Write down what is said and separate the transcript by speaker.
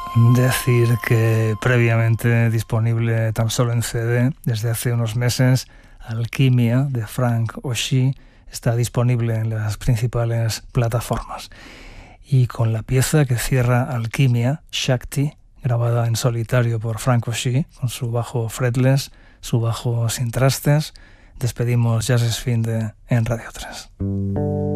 Speaker 1: Decir que previamente disponible tan solo en CD desde hace unos meses, Alquimia de Frank Oshie está disponible en las principales plataformas. Y con la pieza que cierra Alquimia, Shakti, grabada en solitario por Frank Oshie, con su bajo fretless, su bajo sin trastes, despedimos Jazz is Fin en Radio 3.